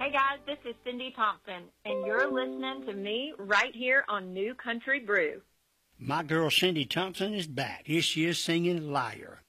Hey guys, this is Cindy Thompson, and you're listening to me right here on New Country Brew. My girl Cindy Thompson is back. Here she is singing Liar.